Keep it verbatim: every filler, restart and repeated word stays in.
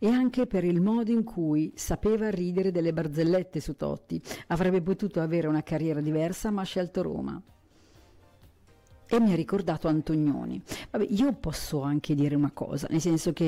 e anche per il modo in cui sapeva ridere delle barzellette su Totti. Avrebbe potuto avere una carriera diversa, ma ha scelto Roma. E mi ha ricordato Antonioni. Vabbè, io posso anche dire una cosa, nel senso che